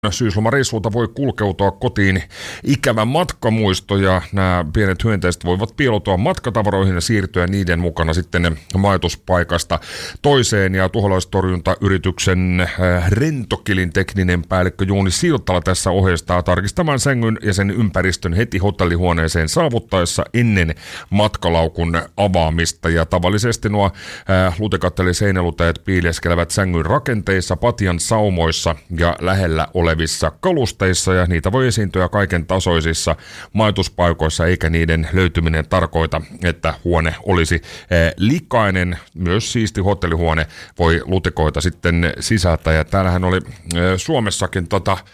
Syyslomareissulta voi kulkeutua kotiin ikävä matkamuisto ja nämä pienet hyönteiset voivat piiloutua matkatavaroihin ja siirtyä niiden mukana sitten majoituspaikasta toiseen. Ja tuholaistorjuntayrityksen Rentokilin tekninen päällikkö Juuni Siltala tässä ohjeistaa tarkistamaan sängyn ja sen ympäristön heti hotellihuoneeseen saavuttaessa ennen matkalaukun avaamista. Ja tavallisesti nuo lutekat eli seinäluteet piileskelevät sängyn rakenteissa, patjan saumoissa ja lähellä olevissa kalusteissa, ja niitä voi esiintyä kaiken tasoisissa majoituspaikoissa, eikä niiden löytyminen tarkoita, että huone olisi likainen. Myös siisti hotellihuone voi lutikoita sitten sisältää, ja täällähän oli Suomessakin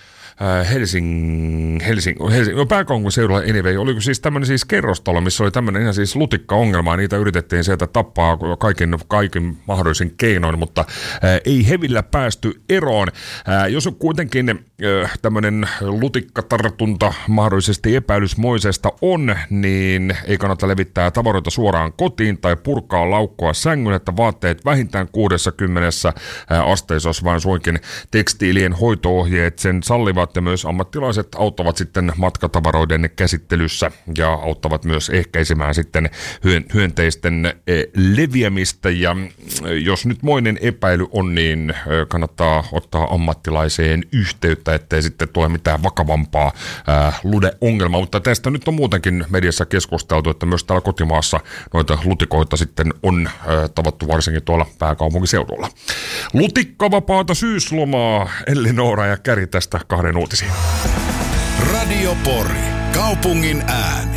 pääkaupunkiseudulla anyway, oliko siis tämmöinen siis kerrostalo, missä oli tämmöinen ihan siis lutikka-ongelma, ja niitä yritettiin sieltä tappaa kaikin mahdollisin keinoin, mutta ei hevillä päästy eroon. Jos on kuitenkin tämmöinen lutikkatartunta mahdollisesti epäilysmoisesta on, niin ei kannata levittää tavaroita suoraan kotiin tai purkaa laukkoa sängyn, että vaatteet vähintään 60 asteissa, jos vain suinkin tekstiilien hoito-ohjeet sen sallivat, ja myös ammattilaiset auttavat sitten matkatavaroiden käsittelyssä ja auttavat myös ehkäisemään sitten hyönteisten leviämistä. Ja jos nyt moinen epäily on, niin kannattaa ottaa ammattilaiseen yhteyttä, ettei sitten tule mitään vakavampaa lude-ongelmaa. Mutta tästä nyt on muutenkin mediassa keskusteltu, että myös täällä kotimaassa noita lutikoita sitten on tavattu varsinkin tuolla pääkaupunkiseudulla. Lutikkavapaata syyslomaa, Elli Noora ja Käri tästä kahden uutisiin. Radio Pori, kaupungin ääni.